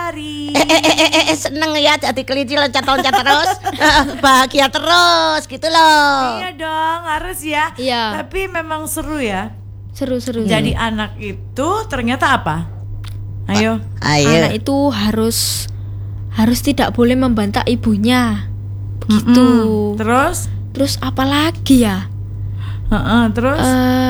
hari. Seneng ya jadi kelinci loncat-loncat terus. Bahagia terus gitu loh. Iya dong, harus ya. Iya. Tapi memang seru ya. Seru. Jadi anak itu ternyata apa? Ayo. Anak itu harus tidak boleh membantah ibunya. Begitu. Terus apa lagi ya? terus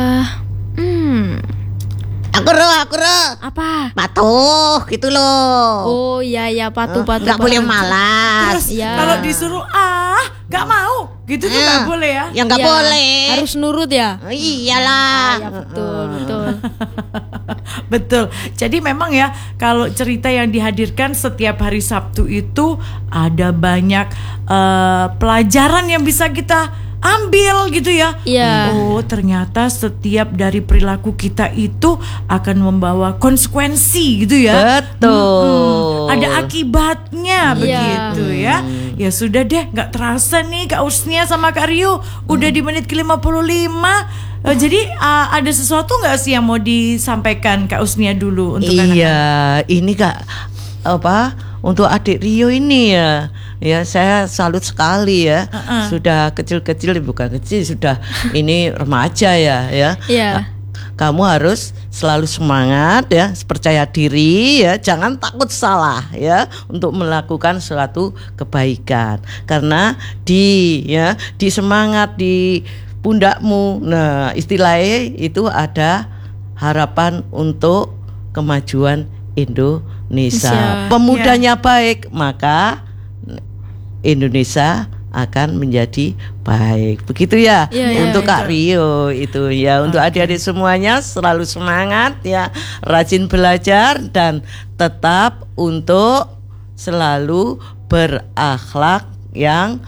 Aku roh. Apa? Patuh gitu loh. Oh iya patuh. Nggak boleh malas. Terus Iya. kalau disuruh nggak mau, gitu tuh nggak boleh ya? Ya nggak Iya, boleh. harus nurut ya. Oh, iyalah. Ya betul. Betul. Jadi memang ya kalau cerita yang dihadirkan setiap hari Sabtu itu ada banyak pelajaran yang bisa kita ambil gitu ya. Iya. Oh, ternyata setiap dari perilaku kita itu akan membawa konsekuensi gitu ya. Betul. Ada akibatnya begitu ya. Ya sudah deh, nggak terasa nih Kak Usnia sama Kak Rio udah di menit ke-55. Jadi ada sesuatu nggak sih yang mau disampaikan Kak Usnia dulu untuk anak-anak? Iya, ini Kak untuk adik Rio ini ya saya salut sekali ya. Sudah kecil-kecil, bukan kecil, sudah ini remaja ya. Iya. Kamu harus selalu semangat ya, percaya diri ya, jangan takut salah ya untuk melakukan suatu kebaikan. Karena di semangat di pundakmu. Nah, istilahnya itu ada harapan untuk kemajuan Indonesia. Pemudanya baik, maka Indonesia akan menjadi baik. Begitu ya. Untuk Kak Rio itu ya. Untuk adik-adik semuanya selalu semangat ya, rajin belajar dan tetap untuk selalu berakhlak yang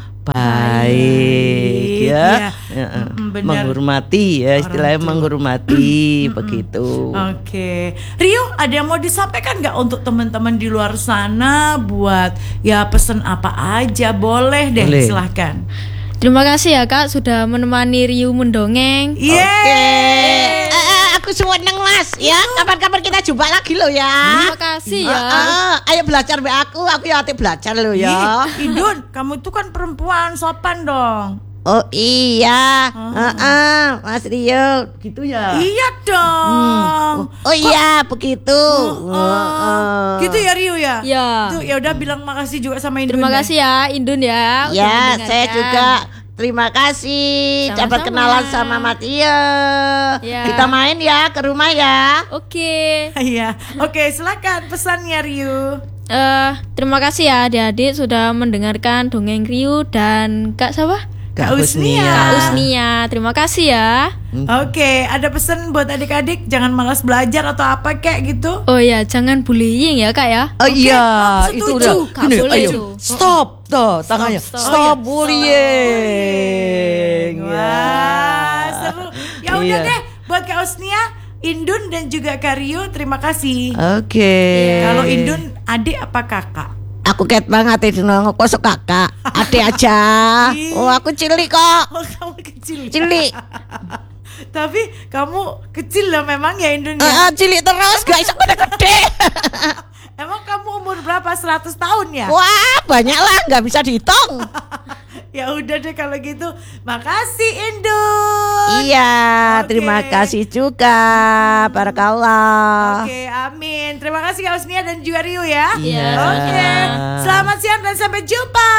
baik ya. Menghormati ya, istilahnya menghormati begitu. Oke. Rio, ada yang mau disampaikan nggak untuk teman-teman di luar sana buat ya pesan apa aja? Boleh deh, silahkan. Terima kasih ya Kak sudah menemani Rio mendongeng. Yeay. Aku seneng Mas ya. Kapan-kapan kita jumpa lagi loh ya. Terima kasih ya. Ayo belajar be aku ya hati belajar loh ya. Idun, kamu itu kan perempuan, sopan dong. Oh iya. Mas Rio gitu ya. Iya dong. Oh iya begitu. Gitu ya Rio ya. Ya. Tuh, ya udah bilang makasih juga sama Indun. Terima kasih ya Indun ya. Ya, saya juga terima kasih. Sama-sama. Dapat kenalan sama Matio. Ya. Kita main ya ke rumah ya. Oke. Iya. Oke, silakan pesannya Rio. Terima kasih ya adik-adik sudah mendengarkan dongeng Rio dan Kak siapa? Kak Usnia. Kak Usnia. Terima kasih ya. Oke, ada pesan buat adik-adik jangan malas belajar atau apa kayak gitu. Oh ya, jangan bullying ya Kak ya. Oh iya, setuju. itu udah. Gak Gini, boleh ayo, itu. stop tuh tangannya. Stop bullying. Wah, seru. Ya udah Iya. deh, buat Kak Usnia, Indun dan juga Kak Rio, terima kasih. Oke. Kalau Indun adik apa kakak? Aku ket banget itu ngokosok kakak. Ade aja. Oh aku cilik kok. Oh, kamu kecil. Cilik. Tapi kamu kecil lah memang ya Indun ya. Cilik terus guys, aku udah gede. Emang kamu umur berapa? 100 tahun ya? Wah banyak lah, nggak bisa dihitung. Ya udah deh kalau gitu. Makasih Indun. Iya, Oke. terima kasih juga. Barakallah. Oke, amin. Terima kasih Kak Usnia dan juga Rio ya. Iya. Oke. Selamat siang dan sampai jumpa.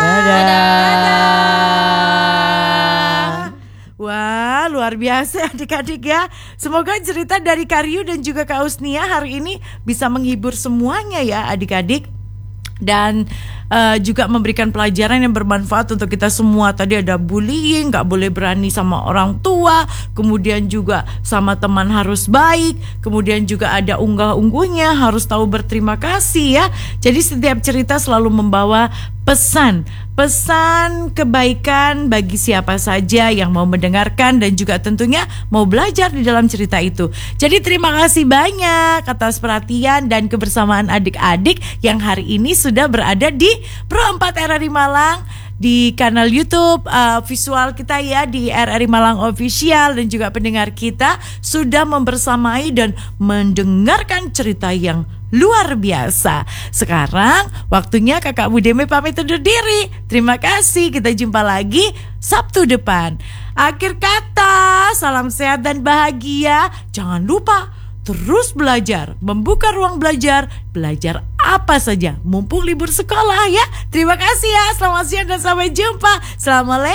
Dadah. Wah, luar biasa adik-adik ya. Semoga cerita dari Kak Rio dan juga Kak Usnia hari ini bisa menghibur semuanya ya adik-adik. Dan juga memberikan pelajaran yang bermanfaat untuk kita semua. Tadi ada bullying, gak boleh berani sama orang tua, kemudian juga sama teman harus baik, kemudian juga ada unggah-ungguhnya, harus tahu berterima kasih ya. Jadi setiap cerita selalu membawa pesan kebaikan bagi siapa saja yang mau mendengarkan dan juga tentunya mau belajar di dalam cerita itu. Jadi terima kasih banyak atas perhatian dan kebersamaan adik-adik yang hari ini sudah berada di Pro 4 RRI Malang, di kanal YouTube visual kita ya di RRI Malang Official, dan juga pendengar kita sudah membersamai dan mendengarkan cerita yang luar biasa. Sekarang waktunya Kakak Budeme pamit undur diri. Terima kasih, kita jumpa lagi Sabtu depan. Akhir kata, salam sehat dan bahagia. Jangan lupa terus belajar, membuka ruang belajar apa saja mumpung libur sekolah ya. Terima kasih ya, selamat siang dan sampai jumpa. Assalamualaikum.